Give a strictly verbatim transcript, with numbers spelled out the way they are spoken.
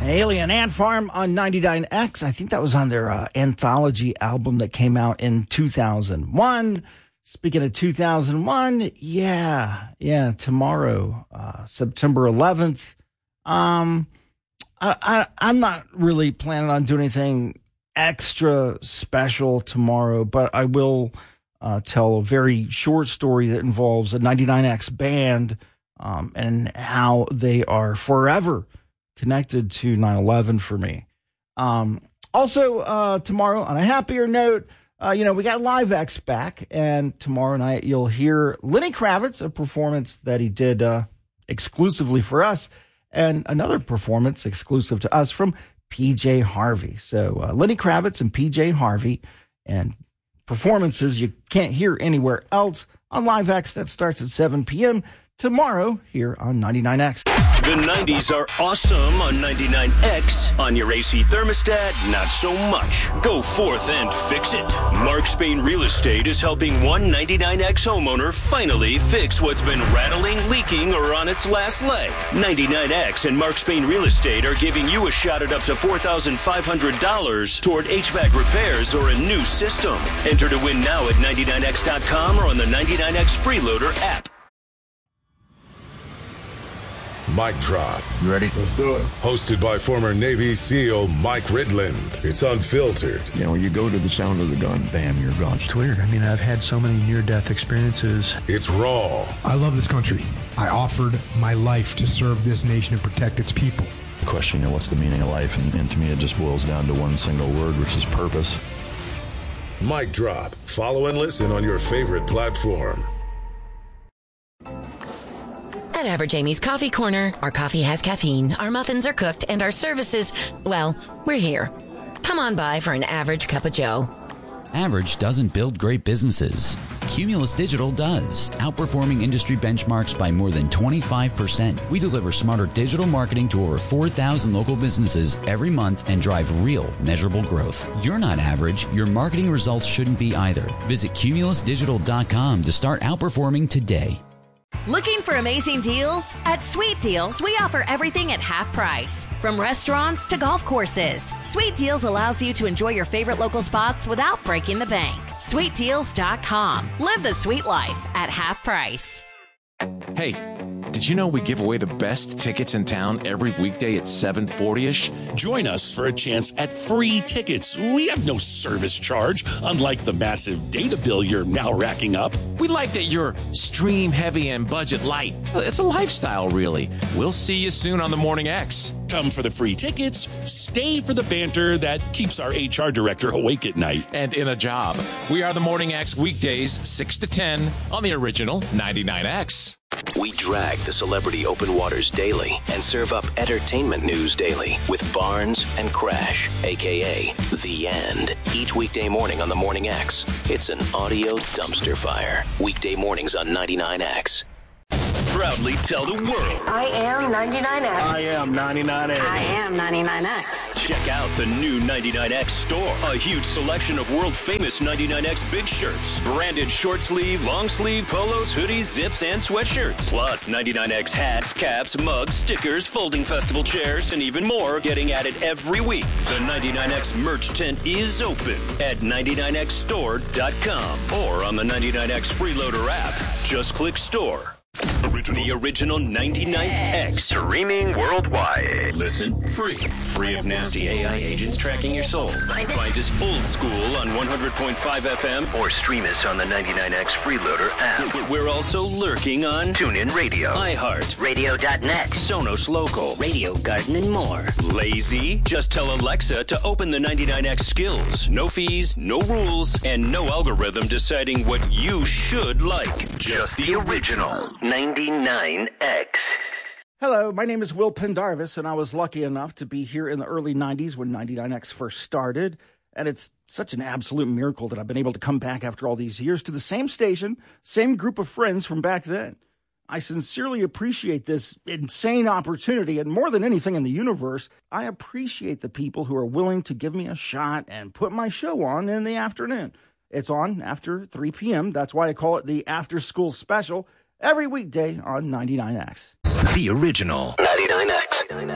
Alien Ant Farm on ninety-nine X. I think that was on their uh, anthology album that came out in two thousand one. Speaking of two thousand one, yeah, yeah, tomorrow, uh, September eleventh. Um, I, I, I'm not really planning on doing anything extra special tomorrow, but I will uh, tell a very short story that involves a ninety-nine X band um, and how they are forever connected to nine eleven for me. Um, also, uh, tomorrow, on a happier note, uh, you know, we got Live X back, and tomorrow night you'll hear Lenny Kravitz, a performance that he did uh, exclusively for us, and another performance exclusive to us from P J Harvey. So uh, Lenny Kravitz and P J Harvey, and performances you can't hear anywhere else on Live X. That starts at seven p.m. tomorrow here on ninety-nine X. The nineties are awesome on ninety-nine X. On your A C thermostat, not so much. Go forth and fix it. Mark Spain Real Estate is helping one ninety-nine X homeowner finally fix what's been rattling, leaking, or on its last leg. ninety-nine X and Mark Spain Real Estate are giving you a shot at up to four thousand five hundred dollars toward H V A C repairs or a new system. Enter to win now at ninety-nine X dot com or on the ninety-nine X Freeloader app. Mic Drop. You ready? Let's do it. Hosted by former Navy SEAL Mike Ridland. It's unfiltered. You know, when you go to the sound of the gun, bam, you're gone. It's weird. I mean, I've had so many near-death experiences. It's raw. I love this country. I offered my life to serve this nation and protect its people. The question, you know, what's the meaning of life? And, and to me, it just boils down to one single word, which is purpose. Mic Drop. Follow and listen on your favorite platform. At Average Amy's Coffee Corner, our coffee has caffeine, our muffins are cooked, and our services, well, we're here. Come on by for an average cup of joe. Average doesn't build great businesses. Cumulus Digital does, outperforming industry benchmarks by more than twenty-five percent. We deliver smarter digital marketing to over four thousand local businesses every month and drive real, measurable growth. You're not average. Your marketing results shouldn't be either. Visit cumulus digital dot com to start outperforming today. Looking for amazing deals? At Sweet Deals, we offer everything at half price. From restaurants to golf courses, Sweet Deals allows you to enjoy your favorite local spots without breaking the bank. sweet deals dot com. Live the sweet life at half price. Hey, did you know we give away the best tickets in town every weekday at seven forty-ish? Join us for a chance at free tickets. We have no service charge, unlike the massive data bill you're now racking up. We like that you're stream heavy and budget light. It's a lifestyle, really. We'll see you soon on the Morning X. Come for the free tickets, stay for the banter that keeps our H R director awake at night. And in a job. We are the Morning X weekdays, six to ten on the original ninety-nine X. We drag the celebrity open waters daily and serve up entertainment news daily with Barnes and Crash, a k a. The End. Each weekday morning on the Morning X, it's an audio dumpster fire. Weekday mornings on ninety-nine X. Proudly tell the world. I am ninety-nine X. I am ninety-nine X. I am ninety-nine X. Check out the new ninety-nine X store. A huge selection of world-famous ninety-nine X big shirts. Branded short sleeve, long sleeve, polos, hoodies, zips, and sweatshirts. Plus ninety-nine X hats, caps, mugs, stickers, folding festival chairs, and even more getting added every week. The ninety-nine X merch tent is open at ninety-nine X store dot com or on the ninety-nine X Freeloader app. Just click store. Original. The original ninety-nine X. Streaming worldwide. Listen free. Free of nasty A I agents tracking your soul. Find us old school on one hundred point five F M or stream us on the ninety-nine X Freeloader app. We're also lurking on TuneIn Radio, iHeart, radio dot net, Sonos Local, Radio Garden, and more. Lazy? Just tell Alexa to open the ninety-nine X skills. No fees, no rules, and no algorithm deciding what you should like. Just, Just the original ninety-nine X. Hello, my name is Will Pendarvis, and I was lucky enough to be here in the early nineties when ninety-nine X first started. And it's such an absolute miracle that I've been able to come back after all these years to the same station, same group of friends from back then. I sincerely appreciate this insane opportunity, and more than anything in the universe, I appreciate the people who are willing to give me a shot and put my show on in the afternoon. It's on after three p.m. That's why I call it the After School Special, every weekday on ninety-nine X. The original ninety-nine X.